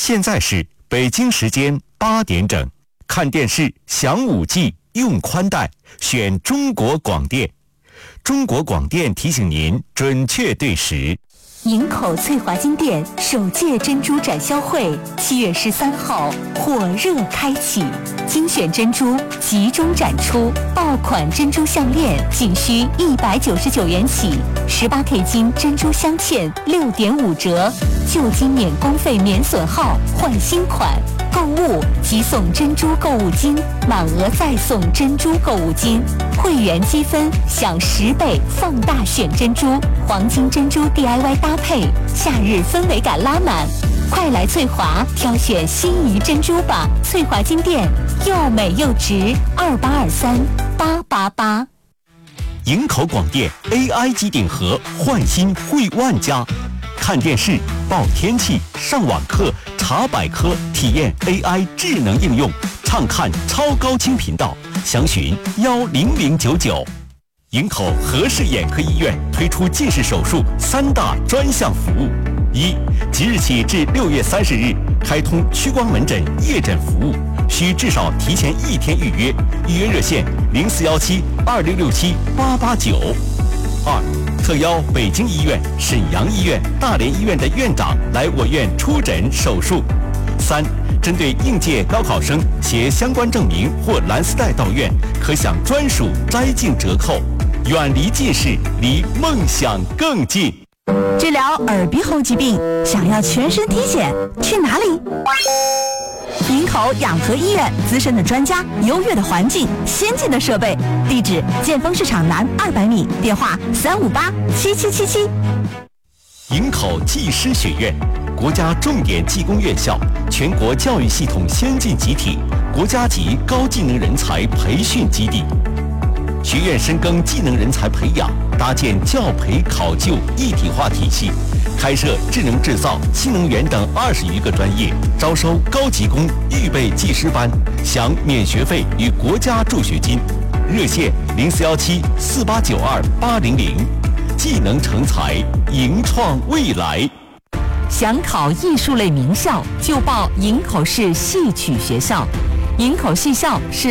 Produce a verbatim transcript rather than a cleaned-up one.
现在是北京时间八点整，看电视享五 G 用宽带，选中国广电。中国广电提醒您准确对时。 营口翠华金店首届珍珠展销会七月十三号火热开启，精选珍珠集中展出，爆款珍珠项链仅需一百九十九元起，十八 K 金珍珠镶嵌六点五折，旧金免工费免损耗换新款，购物即送珍珠购物金，满额再送珍珠购物金，会员积分享十倍放大选珍珠，黄金珍珠 D I Y 搭配，夏日氛围感拉满，快来翠华挑选心仪珍珠吧！翠华金店又美又值，二八二三八八八。 营口广电 A I 机顶盒焕新会万家，看电视、报天气、上网课、查百科，体验 A I 智能应用，畅看超高清频道，详询幺零零九九。营口和氏眼科医院推出近视手术三大专项服务：一、即日起至六月三十日开通屈光门诊夜诊服务，需至少提前一天预约，预约热线零四幺七二六六七八八九。二、特邀北京医院、沈阳医院、大连医院的院长来我院出诊手术。三、针对应届高考生携相关证明或蓝丝带到院，可享专属摘镜折扣。远离近视，离梦想更近。 治疗耳鼻喉疾病，想要全身体检，去哪里？营口养和医院，资深的专家，优越的环境，先进的设备。地址：建丰市场南二百米，电话三五八七七七七。 营口技师学院，国家重点技工院校，全国教育系统先进集体，国家级高技能人才培训基地。学院深耕技能人才培养，搭建教培考就一体化体系，开设智能制造、新能源等二十余个专业，招收高级工预备技师班，享免学费与国家助学金。热线零四幺七四八九二八零零。技能成才，营创未来。 想考艺术类名校，就报营口市戏曲学校。营口戏校是